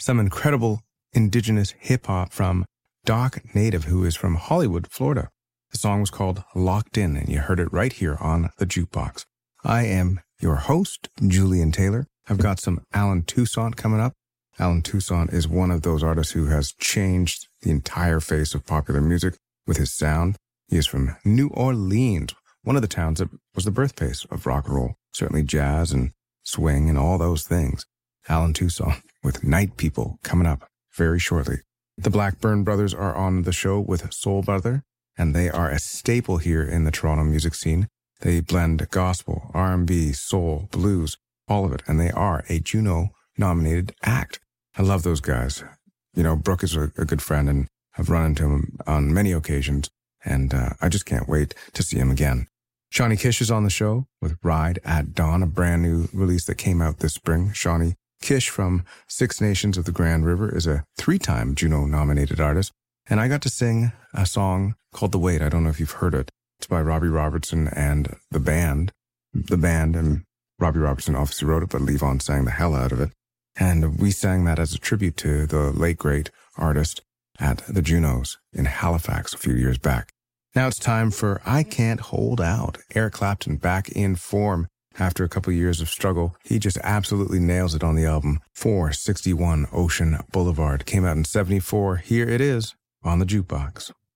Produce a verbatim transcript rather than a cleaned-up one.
some incredible indigenous hip-hop from Doc Native, who is from Hollywood, Florida. The song was called Locked In, and you heard it right here on the Jukebox. I am your host, Julian Taylor. I've got some Alan Toussaint coming up. Alan Toussaint is one of those artists who has changed the entire face of popular music with his sound. He is from New Orleans, one of the towns that was the birthplace of rock and roll, certainly jazz and swing and all those things. Alan Toussaint with Night People coming up very shortly. The Blackburn Brothers are on the show with Soul Brother, and they are a staple here in the Toronto music scene. They blend gospel, R and B, soul, blues, all of it, and they are a Juno-nominated act. I love those guys. You know, Brooke is a, a good friend, and I've run into him on many occasions, and uh, I just can't wait to see him again. Shawnee Kish is on the show with Ride at Dawn, a brand new release that came out this spring. Shawnee Kish from Six Nations of the Grand River is a three-time Juno-nominated artist, and I got to sing a song called The Wait. I don't know if you've heard it. It's by Robbie Robertson and the band. The band, and Robbie Robertson obviously wrote it, but Levon sang the hell out of it. And we sang that as a tribute to the late, great artist at the Junos in Halifax a few years back. Now it's time for I Can't Hold Out. Eric Clapton back in form after a couple of years of struggle. He just absolutely nails it on the album. four sixty-one Ocean Boulevard came out in seventy-four. Here it is on the Jukebox.